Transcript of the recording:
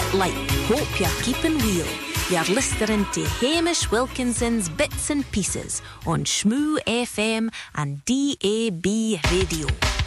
Like, hope you're keeping wheel. You're listening to Hamish Wilkinson's Bits and Pieces on Shmoo FM and DAB Radio.